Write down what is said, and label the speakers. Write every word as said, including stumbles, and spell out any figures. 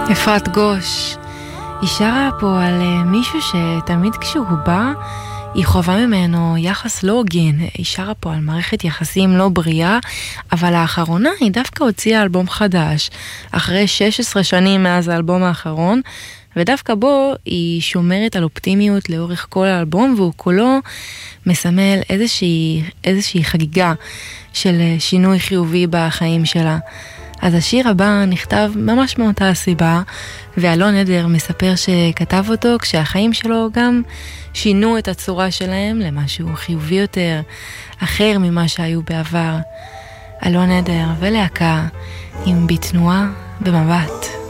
Speaker 1: אפרת גוש, היא שרה פה על מישהו שתמיד כשהוא בא, היא חובה ממנו יחס לא הוגן. היא שרה פה על מערכת יחסים לא בריאה, אבל האחרונה היא דווקא הוציאה אלבום חדש, אחרי שש עשרה שנים מאז האלבום האחרון, ודווקא בו היא שומרת על אופטימיות לאורך כל האלבום, והוא כולו מסמל איזושהי, איזושהי חגיגה של שינוי חיובי בחיים שלה. אז השיר הבא נכתב ממש מאותה הסיבה, ואלון עדר מספר שכתב אותו כשהחיים שלו גם שינו את הצורה שלהם למשהו חיובי יותר, אחר ממה שהיו בעבר. אלון עדר ולהקה עם בתנועה במבט.